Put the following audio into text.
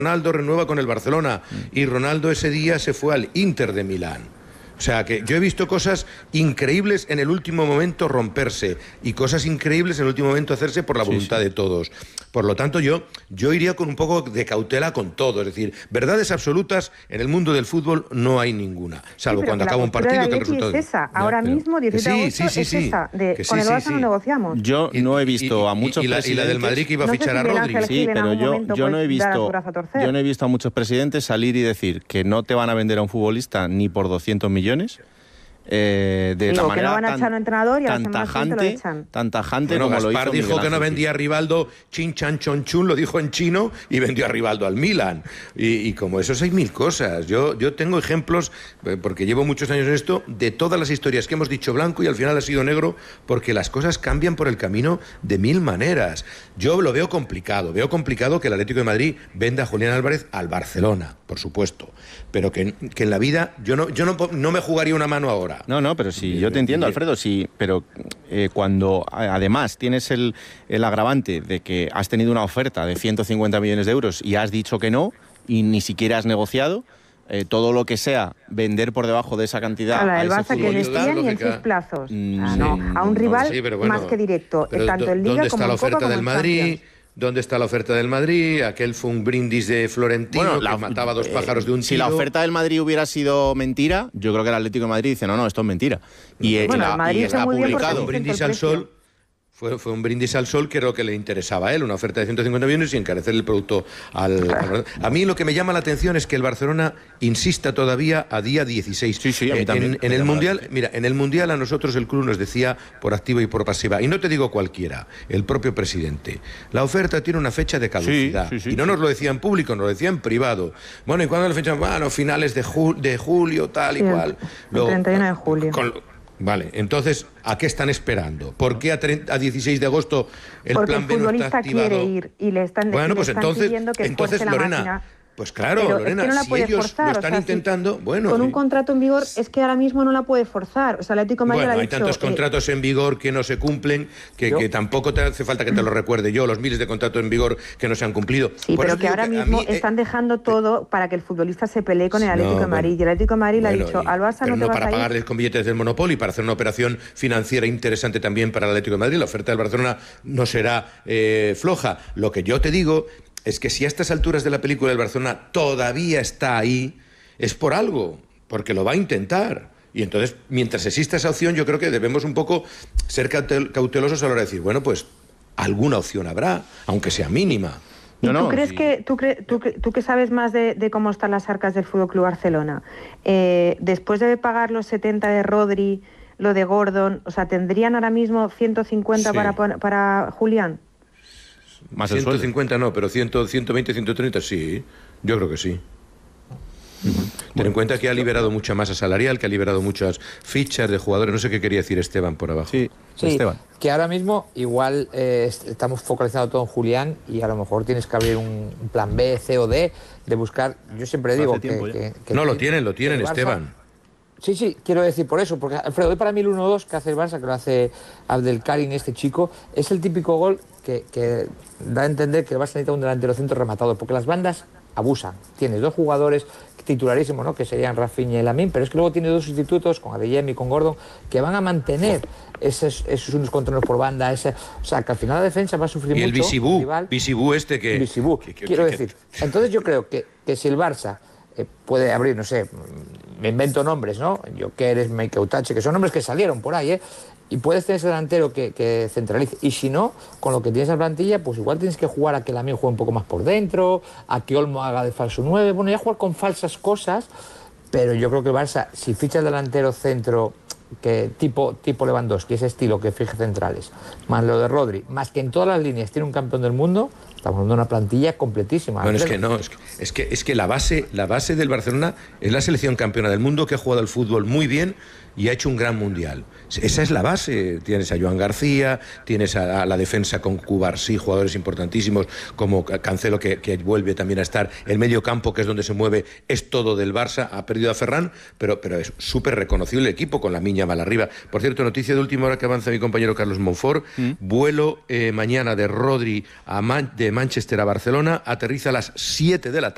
Ronaldo renueva con el Barcelona y Ronaldo ese día se fue al Inter de Milán. O sea, que yo he visto cosas increíbles en el último momento romperse y cosas increíbles en el último momento hacerse por la voluntad de todos. Por lo tanto, yo iría con un poco de cautela con todo. Es decir, verdades absolutas en el mundo del fútbol no hay ninguna. Salvo cuando acaba un partido que el resultado... Es esa. Ahora mismo, 18 de agosto, es esa. Con el Barça no negociamos. Yo no he visto a muchos presidentes... Y la del Madrid que iba a fichar a Rodri. Sí, pero yo no he visto a muchos presidentes salir y decir que no te van a vender a un futbolista ni por 200 millones. De esa manera, que no van a echar a un entrenador y a la tan tajante bueno, como Gaspar lo hizo dijo Miguel que no Ángel vendía a Rivaldo chin chan chon chun, lo dijo en chino y vendió a Rivaldo al Milan y como esos hay mil cosas. Yo tengo ejemplos, porque llevo muchos años en esto, de todas las historias que hemos dicho blanco y al final ha sido negro, porque las cosas cambian por el camino de mil maneras. Yo lo veo complicado que el Atlético de Madrid venda a Julián Álvarez al Barcelona, por supuesto, pero que en la vida yo no me jugaría una mano ahora. No, pero sí, yo te entiendo, Alfredo, sí, pero cuando además tienes el agravante de que has tenido una oferta de 150 millones de euros y has dicho que no, y ni siquiera has negociado, todo lo que sea vender por debajo de esa cantidad a el Barça que desvían y en 6 plazos. A un rival más que directo, tanto en Liga como en Copa como en Champions. ¿Dónde está la oferta del Madrid? Aquel fue un brindis de Florentino que mataba dos pájaros de un tiro. Si la oferta del Madrid hubiera sido mentira, yo creo que el Atlético de Madrid dice, no, esto es mentira. Y está publicado. Un brindis al sol. Fue un brindis al sol que era lo que le interesaba a él, una oferta de 150 millones y encarecer el producto al... A mí lo que me llama la atención es que el Barcelona insista todavía a día 16. Sí, a mí también. En el Mundial, mira, en el Mundial a nosotros el club nos decía por activa y por pasiva, y no te digo cualquiera, el propio presidente, la oferta tiene una fecha de caducidad, y no nos lo decía en público, nos lo decía en privado. Bueno, ¿y cuándo la fecha? Bueno, finales de julio, tal y cual. El 31 de julio. Vale, entonces, ¿a qué están esperando? ¿Por qué a 16 de agosto el plan B no está activado? Quiere ir y le están, pidiendo que esfuerce la máquina. Pues claro, pero Lorena, es que no la si ellos forzar, lo están intentando, con un contrato en vigor es que ahora mismo no la puede forzar. O sea, el Atlético de Madrid hay tantos contratos en vigor que no se cumplen que tampoco te hace falta que te lo recuerde yo, los miles de contratos en vigor que no se han cumplido. Sí, pero que ahora mismo están dejando todo para que el futbolista se pelee con el Atlético de Madrid. Y el Atlético de Madrid le ha dicho al Barça no te vas a ir. Para pagarles con billetes del Monopoly, para hacer una operación financiera interesante también para el Atlético de Madrid. La oferta del Barcelona no será floja. Lo que yo te digo es que si a estas alturas de la película del Barcelona todavía está ahí, es por algo, porque lo va a intentar. Y entonces, mientras exista esa opción, yo creo que debemos un poco ser cautelosos a la hora de decir, bueno, pues alguna opción habrá, aunque sea mínima. ¿Tú crees que tú que sabes más de cómo están las arcas del FC Barcelona, después de pagar los 70 de Rodri, lo de Gordon, o sea, ¿tendrían ahora mismo 150 para Julián? Más 150 no, pero 120, 130 sí, yo creo que sí. Ten en cuenta que ha liberado mucha masa salarial, que ha liberado muchas fichas de jugadores. No sé qué quería decir Esteban por abajo. Sí, Esteban. Que ahora mismo igual estamos focalizados todo en Julián y a lo mejor tienes que abrir un plan B, C o D, de buscar. Yo siempre digo que no, lo tienen, Esteban. Sí, quiero decir por eso, porque Alfredo, hoy para mí el 1-2 que hace el Barça, que lo hace Abdelkarim, este chico, es el típico gol que da a entender que el Barça necesita un delantero centro rematador, porque las bandas abusan. Tienes dos jugadores titularísimos, ¿no?, que serían Rafinha y Lamine, pero es que luego tiene dos sustitutos, con Adeyemi y con Gordon, que van a mantener esos unos controles por banda, o sea, que al final la defensa va a sufrir mucho. Y el Bisibú este que... Bisibú, quiero decir. Entonces yo creo que si el Barça puede abrir, no sé, me invento nombres, ¿no? Jokeres, Meikeutache, que son nombres que salieron por ahí, y puedes tener ese delantero que centralice. Y si no, con lo que tienes en la plantilla, pues igual tienes que jugar a que Lamine juegue un poco más por dentro, a que Olmo haga de falso 9, bueno, ya jugar con falsas cosas, pero yo creo que el Barça, si ficha el delantero centro que tipo Lewandowski, ese estilo que fije centrales, más lo de Rodri, más que en todas las líneas tiene un campeón del mundo, estamos hablando de una plantilla completísima. Bueno, es que la base del Barcelona es la selección campeona del mundo que ha jugado al fútbol muy bien y ha hecho un gran mundial. Esa es la base. Tienes a Joan García, tienes a la defensa con Cubarsí, jugadores importantísimos como Cancelo que vuelve también a estar. El medio campo, que es donde se mueve, es todo del Barça. Ha perdido a Ferran, pero es súper reconocible el equipo con la Miña mal arriba. Por cierto, noticia de última hora que avanza mi compañero Carlos Monfort. Vuelo mañana de Rodri de Manchester a Barcelona. Aterriza a las 7 de la tarde.